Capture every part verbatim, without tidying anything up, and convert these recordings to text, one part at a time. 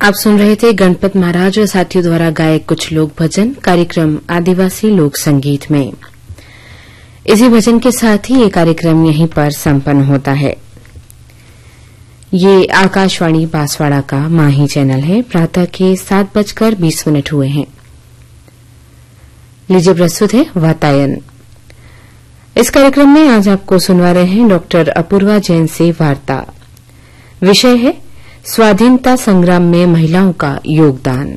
आप सुन रहे थे गणपत महाराज और साथियों द्वारा गाए कुछ लोक भजन कार्यक्रम आदिवासी लोक संगीत में। इसी भजन के साथ ही ये कार्यक्रम यहीं पर संपन्न होता है। ये आकाशवाणी बांसवाड़ा का माही चैनल है। प्रातः के सात बजकर बीस मिनट हुए हैं। लीजिए प्रस्तुत है वातायन। इस कार्यक्रम में आज आपको सुनवा रहे हैं डॉक्टर अपूर्वा जैन से वार्ता। विषय है स्वाधीनता संग्राम में महिलाओं का योगदान।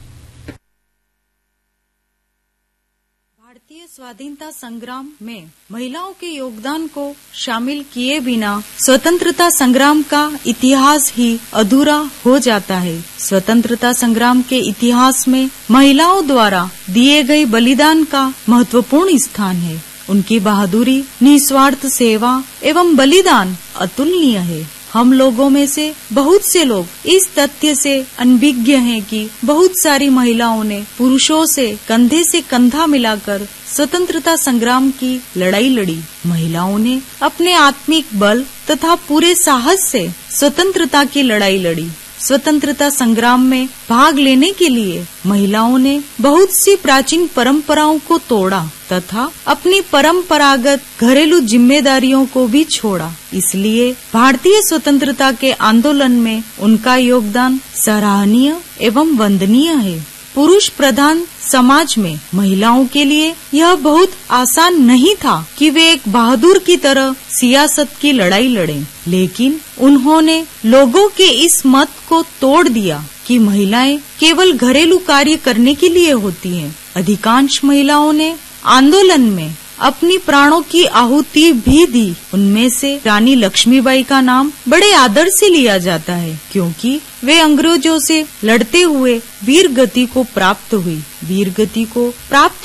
भारतीय स्वाधीनता संग्राम में महिलाओं के योगदान को शामिल किए बिना स्वतंत्रता संग्राम का इतिहास ही अधूरा हो जाता है। स्वतंत्रता संग्राम के इतिहास में महिलाओं द्वारा दिए गए बलिदान का महत्वपूर्ण स्थान है। उनकी बहादुरी, निस्वार्थ सेवा एवं बलिदान अतुलनीय है। हम लोगों में से बहुत से लोग इस तथ्य से अनभिज्ञ हैं कि बहुत सारी महिलाओं ने पुरुषों से कंधे से कंधा मिलाकर स्वतंत्रता संग्राम की लड़ाई लड़ी। महिलाओं ने अपने आत्मिक बल तथा पूरे साहस से स्वतंत्रता की लड़ाई लड़ी। स्वतंत्रता संग्राम में भाग लेने के लिए महिलाओं ने बहुत सी प्राचीन परंपराओं को तोड़ा तथा अपनी परंपरागत घरेलू जिम्मेदारियों को भी छोड़ा। इसलिए भारतीय स्वतंत्रता के आंदोलन में उनका योगदान सराहनीय एवं वंदनीय है। पुरुष प्रधान समाज में महिलाओं के लिए यह बहुत आसान नहीं था कि वे एक बहादुर की तरह सियासत की लड़ाई लड़ें, लेकिन उन्होंने लोगों के इस मत को तोड़ दिया कि महिलाएं केवल घरेलू कार्य करने के लिए होती हैं। अधिकांश महिलाओं ने आंदोलन में अपनी प्राणों की आहुति भी दी। उनमें से रानी लक्ष्मीबाई का नाम बड़े आदर से लिया जाता है, क्योंकि वे अंग्रेजों से लड़ते हुए वीर गति को प्राप्त हुई। वीर गति को प्राप्त